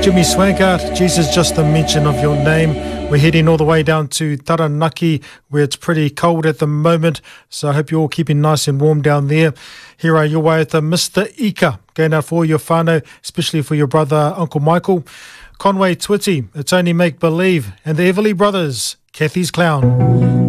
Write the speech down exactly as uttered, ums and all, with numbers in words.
Jimmy Swankart, Jesus, just the mention of your name. We're heading all the way down to Taranaki, where it's pretty cold at the moment, so I hope you're all keeping nice and warm down there. Here are your way with Mister Ika, going out for all your whānau, especially for your brother, Uncle Michael. Conway Twitty, It's Only Make Believe, and the Everly Brothers, Kathy's Clown.